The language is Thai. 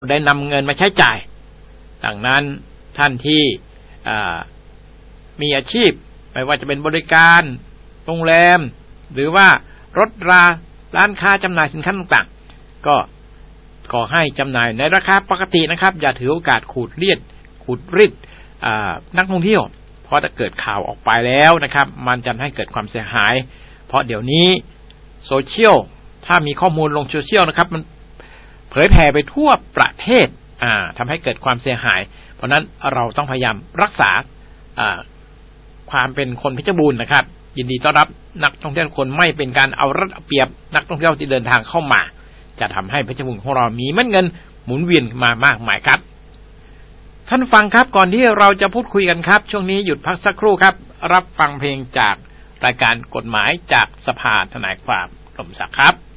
ได้นำเงินมาใช้จ่ายดังนั้นท่านที่มีอาชีพไม่ว่าจะเป็นบริการโรงแรมหรือว่ารถร้านค้าจำหน่ายสินค้าต่างๆก็ขอให้จำหน่ายในราคาปกตินะครับอย่าถือโอกาสขูดรีดนักท่องเที่ยวเพราะถ้าเกิดข่าวออกไปแล้วนะครับมันจะให้เกิดความเสียหายเพราะเดี๋ยวนี้โซเชียลถ้ามีข้อมูลลงโซเชียลนะครับมันเผยแผ่ไปทั่วประเทศทำให้เกิดความเสียหายเพราะนั้นเราต้องพยายามรักษาความเป็นคนเพชรบูรณ์นะครับยินดีต้อนรับนักท่องเที่ยวคนไม่เป็นการเอารัดเอาเปรียบนักท่องเที่ยวที่เดินทางเข้ามาจะทำให้เพชรบูรณ์ของเรามีเม็ดเงินหมุนเวียนมามากมายครับท่านฟังครับก่อนที่เราจะพูดคุยกันครับช่วงนี้หยุดพักสักครู่ครับรับฟังเพลงจากรายการกฎหมายจากสภาทนายความกรมศักดิ์ครับ